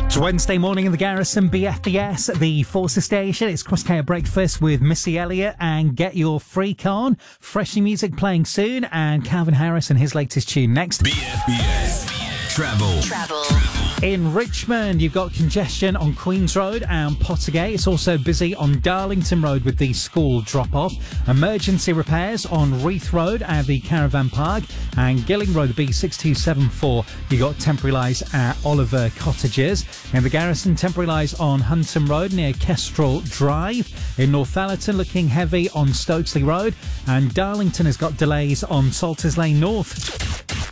It's Wednesday morning in the Garrison BFBS, the Forces station. It's Crosscar Breakfast with Missy Elliott and Get Your Freak On. Fresh new music playing soon, and Calvin Harris and his latest tune next. BFBS Travel. In Richmond, you've got congestion on Queen's Road and Pottergate. It's also busy on Darlington Road with the school drop-off. Emergency repairs on Reith Road at the Caravan Park, and Gilling Road, the B6274. You've got temporary lights at Oliver Cottages. In the Garrison, temporary lights on Hunton Road near Kestrel Drive. In Northallerton, looking heavy on Stokesley Road. And Darlington has got delays on Salters Lane North.